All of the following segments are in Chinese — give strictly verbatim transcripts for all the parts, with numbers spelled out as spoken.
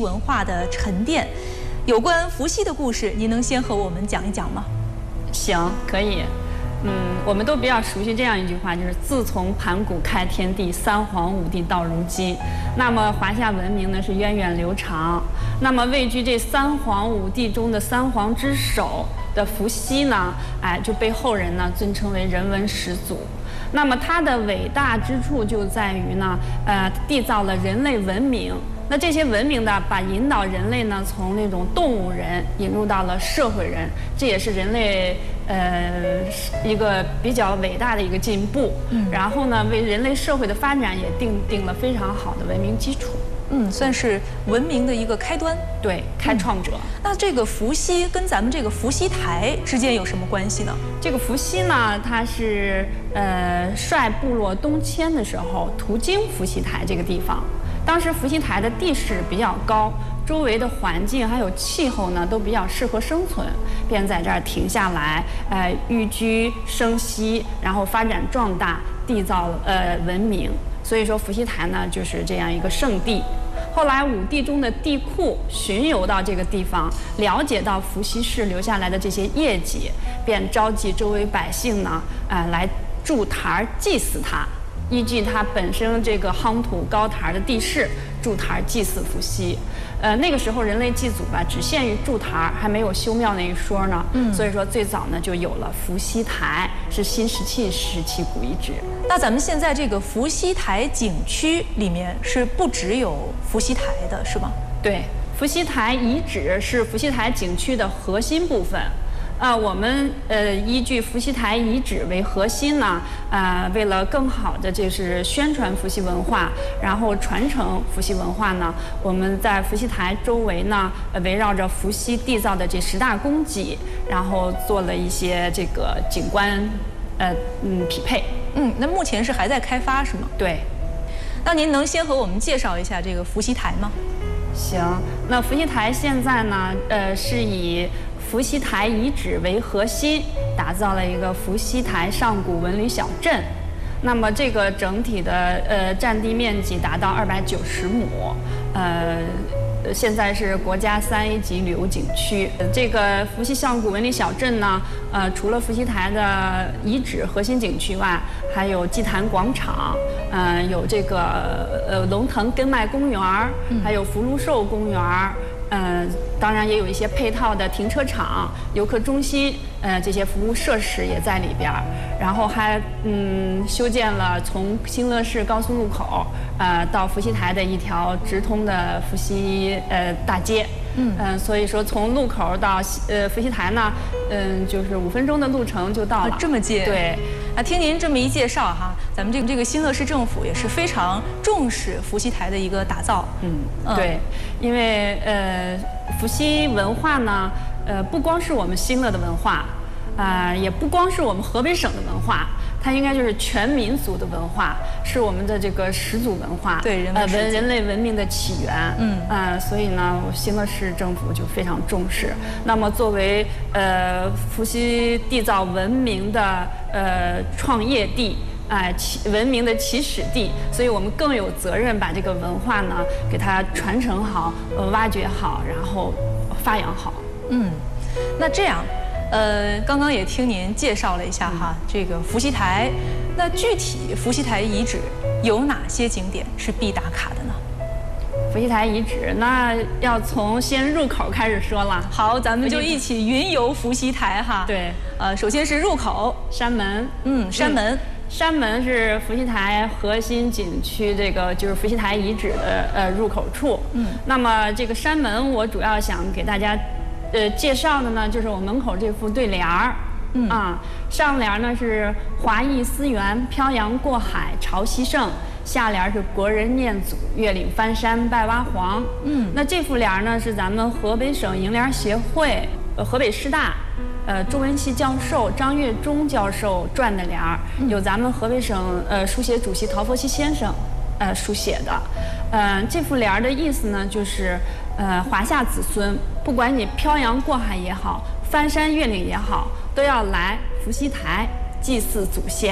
文化的沉淀。有关伏羲的故事，您能先和我们讲一讲吗？ 行，可以。嗯，我们都比较熟悉这样一句话，就是自从盘古开天地，三皇五帝到如今。那么华夏文明呢是源远流长。那么位居这三皇五帝中的三皇之首的伏羲呢，哎，就被后人呢尊称为人文始祖。那么他的伟大之处就在于呢，呃，缔造了人类文明。那这些文明呢，把引导人类呢从那种动物人引入到了社会人，这也是人类呃一个比较伟大的一个进步。嗯，然后呢，为人类社会的发展也定定了非常好的文明基础。 嗯，算是文明的一个开端。 对，开创者。 嗯、那这个伏羲跟咱们这个伏羲台之间有什么关系呢？ 这个伏羲呢，他是呃率部落东迁的时候途经伏羲台这个地方。当时伏羲台的地势比较高，周围的环境还有气候呢都比较适合生存，便在这儿停下来，呃，寓居生息，然后发展壮大，缔造呃文明。所以说伏羲台呢就是这样一个圣地。后来五帝中的帝喾巡游到这个地方，了解到伏羲氏留下来的这些业绩，便召集周围百姓呢，呃，来筑台祭祀他。依据它本身这个夯土高台的地势，筑台祭祀伏羲。呃，那个时候人类祭祖吧，只限于筑台，还没有修庙那一说呢。嗯，所以说最早呢就有了伏羲台，是新石器时期古遗址。 那咱们现在这个伏羲台景区里面是不只有伏羲台的，是吗？ 对，伏羲台遗址是伏羲台景区的核心部分。啊、呃，我们呃依据伏羲台遗址为核心呢，呃，为了更好的就是宣传伏羲文化，然后传承伏羲文化呢，我们在伏羲台周围呢，呃、围绕着伏羲缔造的这十大功绩，然后做了一些这个景观，呃嗯匹配。 嗯，那目前是还在开发是吗？ 对。 那您能先和我们介绍一下这个伏羲台吗？ 行，那伏羲台现在呢，呃，是以伏羲台遗址为核心，打造了一个伏羲台上古文旅小镇。那么这个整体的呃占地面积达到二百九十亩，呃，现在是国家三 A 级旅游景区。这个伏羲上古文旅小镇呢，呃，除了伏羲台的遗址核心景区外，还有祭坛广场，嗯、呃，有这个呃龙腾根脉公园，还有福禄寿公园。呃，当然也有一些配套的停车场、游客中心，呃，这些服务设施也在里边儿。然后还嗯修建了从新乐市高速路口呃到伏羲台的一条直通的伏羲呃大街。嗯嗯、呃，所以说从路口到呃伏羲台呢，嗯、呃，就是五分钟的路程就到了。 啊、这么近？ 对。 啊，听您这么一介绍哈，咱们这个这个新乐市政府也是非常重视伏羲台的一个打造。 嗯，嗯对，因为呃，伏羲文化呢，呃，不光是我们新乐的文化，啊、呃，也不光是我们河北省的文化，它应该就是全民族的文化，是我们的这个始祖文化， 对人呃文人类文明的起源。 嗯啊、呃，所以呢，新乐市政府就非常重视。那么作为呃伏羲缔造文明的呃创业地。哎、呃，起文明的起始地，所以我们更有责任把这个文化呢给它传承好、呃挖掘好，然后发扬好。 嗯，那这样，呃，刚刚也听您介绍了一下哈，这个伏羲台，那具体伏羲台遗址有哪些景点是必打卡的呢？ 伏羲台遗址，那要从先入口开始说了。 好，咱们就一起云游伏羲台哈。 对， 呃，首先是入口山门， 嗯，山门。嗯山门是伏羲台核心景区，这个就是伏羲台遗址的呃入口处。嗯，那么这个山门，我主要想给大家呃介绍的呢，就是我门口这副对联儿。嗯啊，上联呢是华裔思源，漂洋过海潮汐盛；下联是国人念祖，越岭翻山拜蛙皇。嗯，那这副联呢是咱们河北省楹联协会、呃河北师大。呃，中文系教授张岳忠教授撰的联儿，有咱们河北省呃书协主席陶佛西先生呃书写的。呃，这副联儿的意思呢，就是呃华夏子孙，不管你漂洋过海也好，翻山越岭也好，都要来伏羲台祭祀祖先。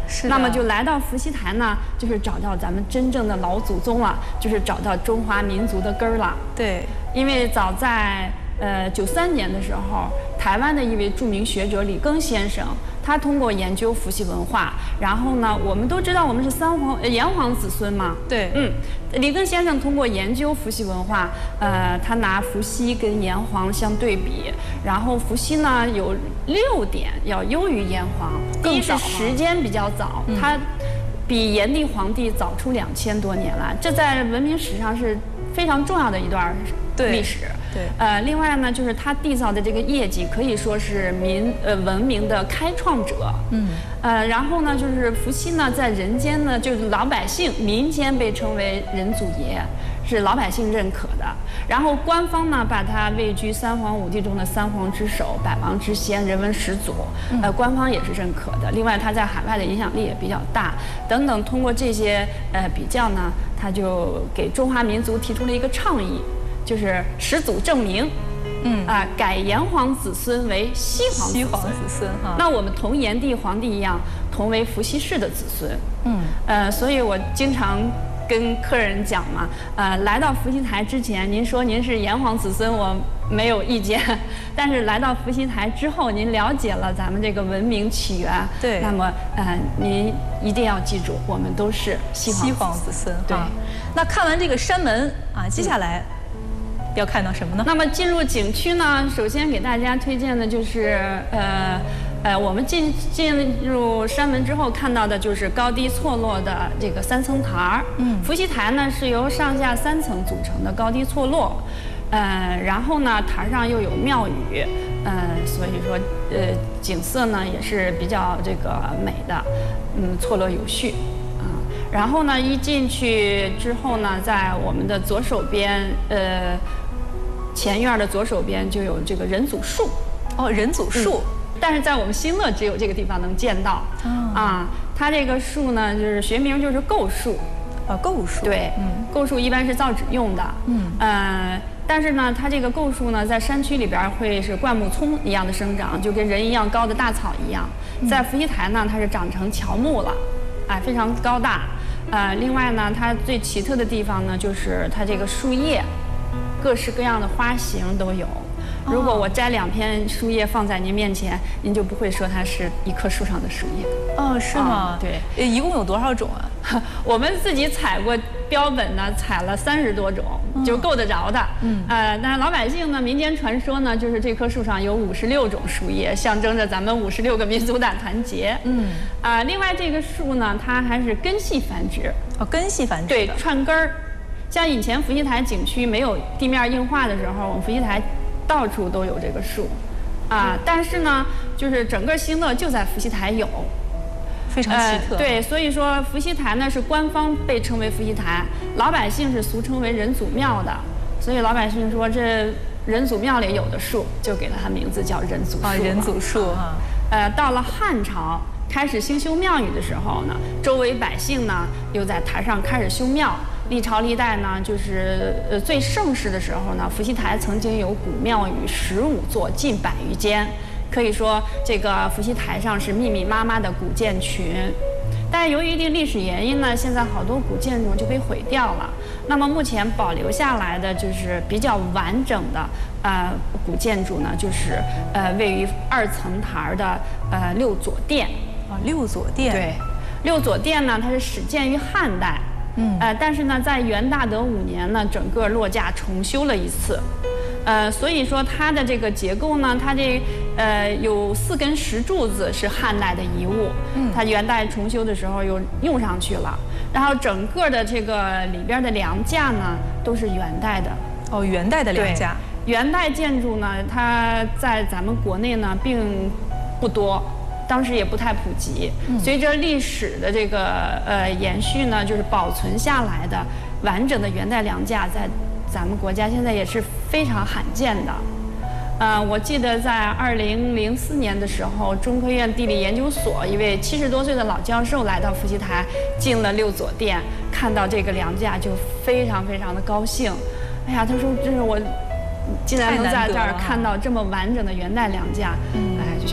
是。 那么就来到伏羲台呢，就是找到咱们真正的老祖宗了，就是找到中华民族的根儿了。 对， 因为早在呃九三年的时候，台湾的一位著名学者李庚先生，他通过研究伏羲文化，然后呢，我们都知道我们是三皇呃炎黄子孙嘛。 对， 嗯，李庚先生通过研究伏羲文化，呃，他拿伏羲跟炎黄相对比，然后伏羲呢有六点要优于炎黄。第一是时间比较早， 嗯、 他比炎帝、黄帝早出两千多年了，这在文明史上是非常重要的一段历史。 对， 呃，另外呢，就是他缔造的这个业绩可以说是民呃文明的开创者。 嗯， 呃，然后呢，就是伏羲呢，在人间呢，就是老百姓民间被称为人祖爷，是老百姓认可的。然后官方呢，把他位居三皇五帝中的三皇之首、百王之先、人文始祖，呃，官方也是认可的。另外，他在海外的影响力也比较大。等等，通过这些呃比较呢，他就给中华民族提出了一个倡议。就是始祖正名， 嗯啊、呃，改炎黄子孙为羲皇羲皇子孙哈。 那我们同炎帝、黄帝一样，同为伏羲氏的子孙。 嗯， 呃，所以我经常跟客人讲嘛，呃，来到伏羲台之前，您说您是炎黄子孙，我没有意见；但是来到伏羲台之后，您了解了咱们这个文明起源， 对， 那么呃，您一定要记住，我们都是羲皇子孙。 对。 那看完这个山门啊，接下来。嗯要看到什么呢？ 那么进入景区呢，首先给大家推荐的就是呃呃，我们进进入山门之后看到的就是高低错落的这个三层台儿。嗯，伏羲台呢是由上下三层组成的高低错落，呃，然后呢台上又有庙宇，呃，所以说呃景色呢也是比较这个美的，嗯，错落有序。然后呢，一进去之后呢，在我们的左手边，呃，前院的左手边就有这个人祖树。 哦，人祖树、 嗯，但是在我们新乐只有这个地方能见到。哦、啊，它这个树呢，就是学名就是构树。 啊，构树。 对，嗯，构树一般是造纸用的。嗯，呃，但是呢，它这个构树呢，在山区里边会是灌木丛一样的生长，就跟人一样高的大草一样。在伏羲台呢，它是长成乔木了，哎，非常高大。呃，另外呢，它最奇特的地方呢，就是它这个树叶，各式各样的花型都有。如果我摘两片树叶放在您面前，您就不会说它是一棵树上的树叶。 哦，是吗？ 嗯、对， 一共有多少种啊？ 我们自己采过标本呢，采了三十多种，就够得着的。嗯，呃，但是老百姓呢，民间传说呢，就是这棵树上有五十六种树叶，象征着咱们五十六个民族大团结。嗯，啊、呃，另外这个树呢，它还是根系繁殖。 哦，根系繁殖。 对，串根儿。像以前伏羲台景区没有地面硬化的时候，我们伏羲台到处都有这个树，啊、呃，但是呢，就是整个新乐就在伏羲台有。 非常奇特、 呃。对，所以说伏羲台呢是官方被称为伏羲台，老百姓是俗称为人祖庙的。所以老百姓说这人祖庙里有的树，就给了它名字叫人祖树。 啊，人祖树哈。 呃，到了汉朝开始兴修庙宇的时候呢，周围百姓呢又在台上开始修庙。历朝历代呢，就是呃最盛世的时候呢，伏羲台曾经有古庙宇十五座，近百余间。可以说，这个伏羲台上是密密麻麻的古建群，但由于一定历史原因呢，现在好多古建筑就被毁掉了。那么目前保留下来的就是比较完整的呃古建筑呢，就是呃位于二层台的呃六左殿。 啊，六左殿。 对，六左殿呢，它是始建于汉代，嗯，呃，但是呢，在元大德五年呢，整个落架重修了一次。呃，所以说它的这个结构呢，它这呃有四根石柱子是汉代的遗物，嗯，它元代重修的时候又用上去了，然后整个的这个里边的梁架呢都是元代的。 哦，元代的梁架。 元代建筑呢，它在咱们国内呢并不多，当时也不太普及。嗯、随着历史的这个呃延续呢，就是保存下来的完整的元代梁架在。咱们国家现在也是非常罕见的，呃，我记得在二零零四年的时候，中科院地理研究所一位七十多岁的老教授来到伏羲台，进了六左殿，看到这个梁架就非常非常的高兴。哎呀，他说这是我竟然能在这儿看到这么完整的元代梁架，嗯，哎，就觉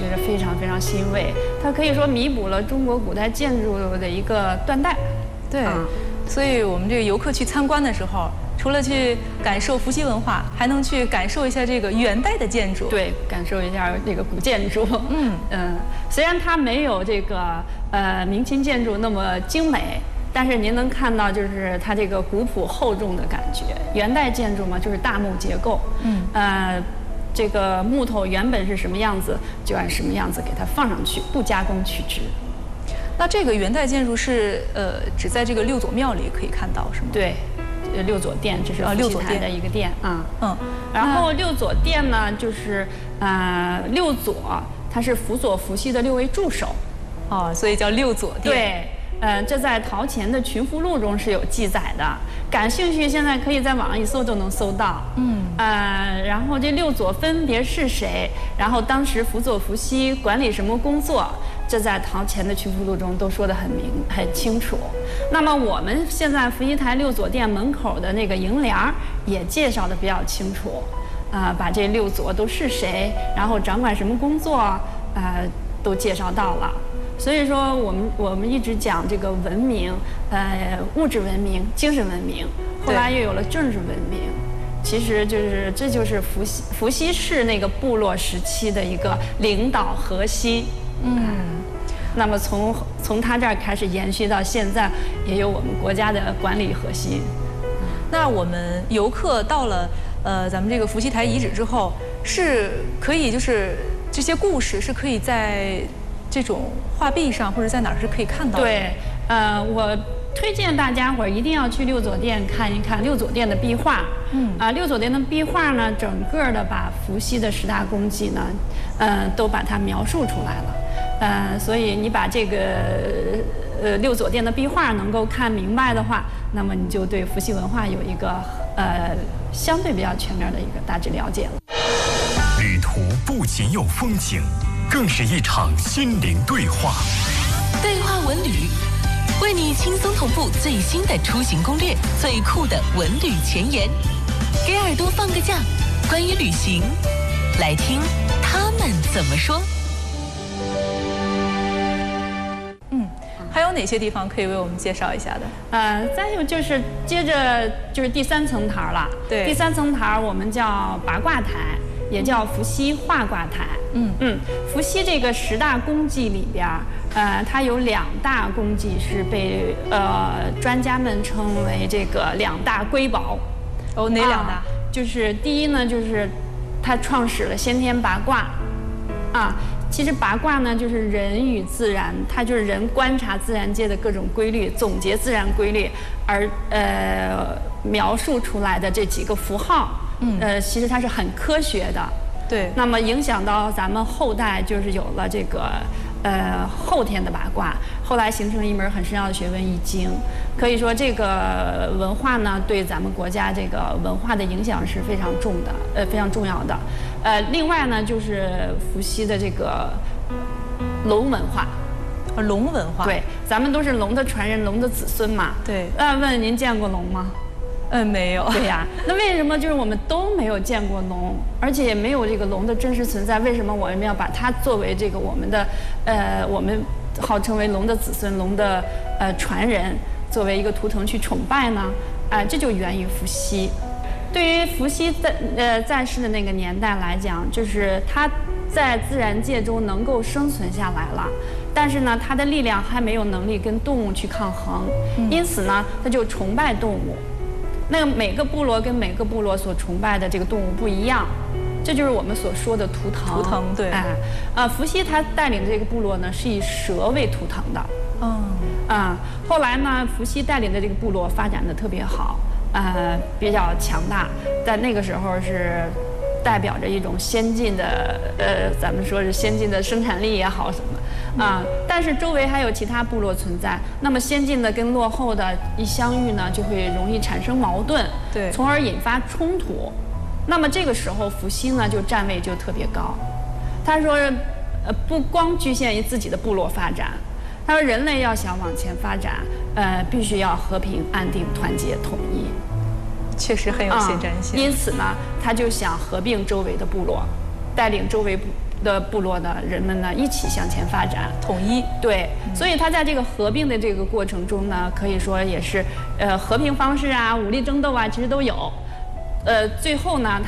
觉得非常非常欣慰。它可以说弥补了中国古代建筑的一个断代。 对，嗯、所以我们这个游客去参观的时候，除了去感受伏羲文化，还能去感受一下这个元代的建筑。 对，感受一下这个古建筑。嗯嗯，虽然它没有这个呃明清建筑那么精美，但是您能看到就是它这个古朴厚重的感觉。元代建筑嘛，就是大木结构。嗯，呃，这个木头原本是什么样子，就按什么样子给它放上去，不加工取制。 那这个元代建筑是呃，只在这个六佐庙里可以看到，是吗？ 对。呃，六佐殿，这是伏羲台的一个殿啊。嗯，然后六佐殿呢，就是呃六佐，它是辅佐伏羲的六位助手。 哦，所以叫六佐殿。 对，呃，这在陶潜的《群福录》中是有记载的。感兴趣，现在可以在网上一搜都能搜到。嗯，呃，然后这六佐分别是谁？然后当时辅佐伏羲管理什么工作？这在陶潜的《群福录》中都说得很明很清楚。那么我们现在伏羲台六佐殿门口的那个楹联也介绍的比较清楚，啊、呃，把这六佐都是谁，然后掌管什么工作，呃，都介绍到了。所以说，我们我们一直讲这个文明，呃，物质文明、精神文明，后来又有了政治文明。其实就是这就是伏羲伏羲氏那个部落时期的一个领导核心。嗯，那么从从他这儿开始延续到现在，也有我们国家的管理核心。 那我们游客到了呃咱们这个伏羲台遗址之后，是可以就是这些故事是可以在这种画壁上或者在哪儿是可以看到的。 对，呃，我推荐大家伙儿一定要去六佐殿看一看六佐殿的壁画。嗯，啊、呃，六佐殿的壁画呢，整个的把伏羲的十大功绩呢，呃，都把它描述出来了。呃，所以你把这个呃六佐殿的壁画能够看明白的话，那么你就对伏羲文化有一个呃相对比较全面的一个大致了解了。 旅途不仅有风景，更是一场心灵对话。 对话文旅，为你轻松同步最新的出行攻略，最酷的文旅前沿，给耳朵放个假。关于旅行，来听他们怎么说。 还有哪些地方可以为我们介绍一下的？ 呃，再有就是接着就是第三层台了。 对， 第三层台我们叫八卦台，也叫伏羲画卦台。嗯嗯，伏羲这个十大功绩里边，呃，它有两大功绩是被呃专家们称为这个两大瑰宝。 哦，哪两大？ 啊、就是第一呢，就是他创始了先天八卦，啊。其实八卦呢，就是人与自然，它就是人观察自然界的各种规律，总结自然规律，而呃描述出来的这几个符号，嗯，呃，其实它是很科学的。 对。那么影响到咱们后代，就是有了这个呃后天的八卦，后来形成了一门很深奥的学问《易经》。可以说，这个文化呢，对咱们国家这个文化的影响是非常重的，呃，非常重要的。呃，另外呢，就是伏羲的这个龙文化， 龙文化， 对，咱们都是龙的传人，龙的子孙嘛。 对。 那问您见过龙吗？ 嗯，没有。 对呀，那为什么就是我们都没有见过龙，而且也没有这个龙的真实存在？为什么我们要把它作为这个我们的呃，我们号称为龙的子孙、龙的呃传人，作为一个图腾去崇拜呢？啊、呃，这就源于伏羲。对于伏羲在呃在世的那个年代来讲，就是他在自然界中能够生存下来了，但是呢，他的力量还没有能力跟动物去抗衡，嗯、因此呢，他就崇拜动物。那个每个部落跟每个部落所崇拜的这个动物不一样，这就是我们所说的图腾。 图腾，对。 哎，呃，伏羲他带领的这个部落呢，是以蛇为图腾的。嗯。啊，后来呢，伏羲带领的这个部落发展的特别好。呃，比较强大，在那个时候是代表着一种先进的，呃，咱们说是先进的生产力也好什么啊、呃，但是周围还有其他部落存在，那么先进的跟落后的一相遇呢，就会容易产生矛盾， 对， 从而引发冲突。那么这个时候，伏羲呢就站位就特别高，他说，呃，不光局限于自己的部落发展。他说：“人类要想往前发展，呃，必须要和平、安定、团结、统一。” 确实很有前瞻性。 嗯、因此呢，他就想合并周围的部落，带领周围部的部落的人们呢一起向前发展， 统一。 对，所以它在这个合并的这个过程中呢，可以说也是，呃，和平方式啊、武力争斗啊，其实都有。呃，最后呢，